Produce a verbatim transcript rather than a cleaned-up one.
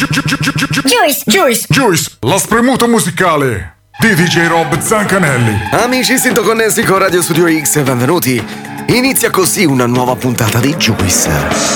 Juice, Juice, Juice, la spremuta musicale di D J Rob Zancanelli. Amici sintoconnessi con Radio Studio X, benvenuti. Inizia così una nuova puntata di Juice.